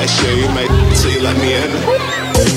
last year, you made till you let me in.